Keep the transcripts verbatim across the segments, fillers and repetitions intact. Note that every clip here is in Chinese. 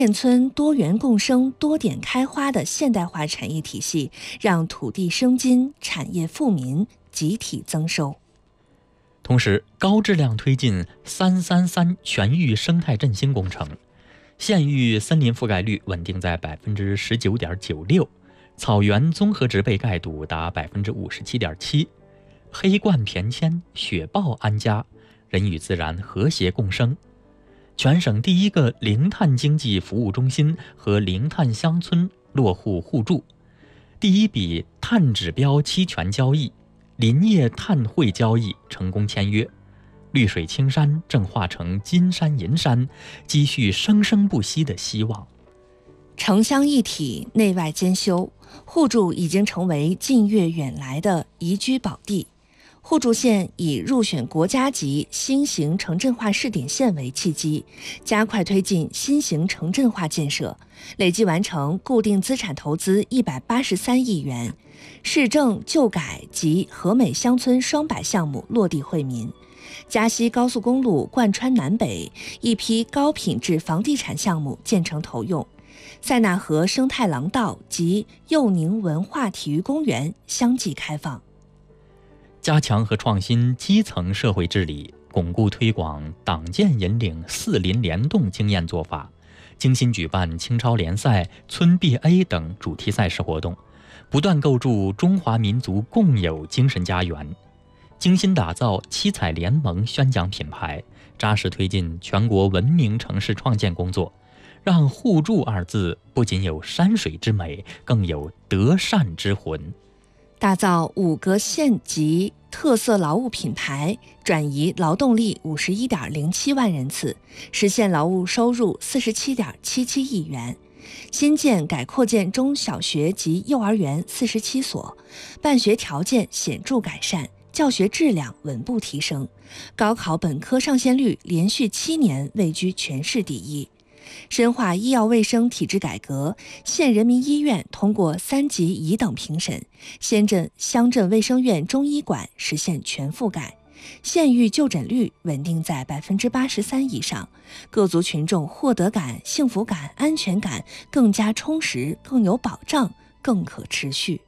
建村多元共生、多点开花的现代化产业体系，让土地生金、产业富民，集体增收。 同时，高质量推进“三三三”全域生态振兴工程，县域森林覆盖率稳定在百分之十九点九六，草原综合植被盖度达百分之五十七点七，黑鹳骈迁，雪豹安家，人与自然和谐共生。全省第一个零碳经济服务中心和零碳乡村落户互助，第一笔碳指标期权交易、林业碳汇交易成功签约，绿水青山正化成金山银山，积蓄生生不息的希望。 城乡一体，内外兼修，互助已经成为近月远来的宜居宝地。互助县以入选国家级新型城镇化试点县为契机，加快推进新型城镇化建设，累计完成固定资产投资一百八十三亿元，市政旧改及和美乡村双百项目落地惠民。嘉西高速公路贯穿南北，一批高品质房地产项目建成投用。塞纳河生态廊道及幼宁文化体育公园相继开放。 加强和创新基层社会治理，巩固推广党建引领四邻联动经验做法，精心举办青超联赛、村 B A 等主题赛事活动，不断构筑中华民族共有精神家园，精心打造七彩联盟宣讲品牌，扎实推进全国文明城市创建工作，让互助二字不仅有山水之美，更有德善之魂。 打造五个县级特色劳务品牌，转移劳动力五十一点零七万人次，实现劳务收入四十七点七七亿元。新建改扩建中小学及幼儿园四十七所，办学条件显著改善，教学质量稳步提升，高考本科上线率连续七年位居全市第一。深化医药卫生体制改革，县人民医院通过三级乙等评审，县镇乡镇卫生院中医馆实现全覆盖，县域就诊率稳定在百分之八十三以上，各族群众获得感、幸福感、安全感更加充实、更有保障、更可持续。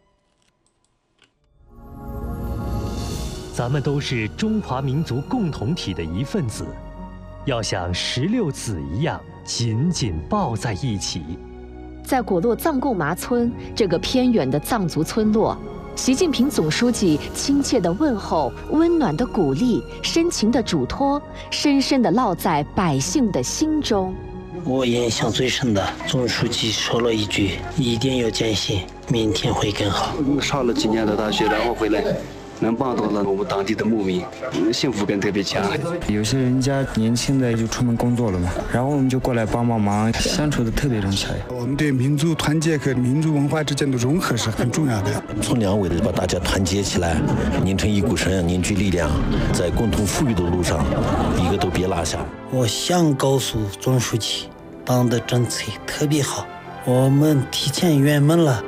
咱们都是中华民族共同体的一份子，要像石榴籽一样紧紧抱在一起。 在果洛藏贡麻村这个偏远的藏族村落，习近平总书记亲切的问候、温暖的鼓励、深情的嘱托，深深地烙在百姓的心中。 我印象最深的，总书记说了一句：“一定要坚信，明天会更好。” 上了几年的大学，然后回来能帮到了我们当地的牧民，幸福感特别强。 有些人家年轻的就出门工作了嘛，然后我们就过来帮帮忙，相处的特别融洽。 我们对民族团结和民族文化之间的融合是很重要的。 从两为了把大家团结起来，拧成一股绳，凝聚力量，在共同富裕的路上，一个都别落下。 我想告诉总书记，党的政策特别好，我们提前圆满了。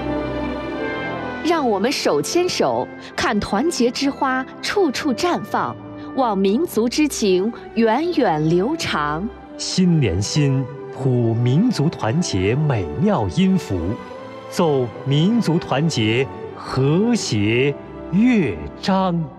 让我们手牵手，看团结之花处处绽放，望民族之情源远流长。 心连心，谱民族团结美妙音符，奏民族团结和谐乐章。